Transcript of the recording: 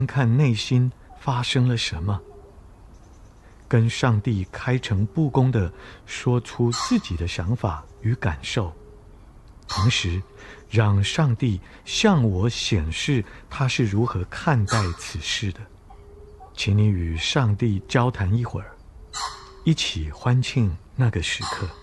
看内心发生了什么，跟上帝开诚布公地说出自己的想法与感受，同时让上帝向我显示他是如何看待此事的。请你与上帝交谈一会儿，一起欢庆那个时刻。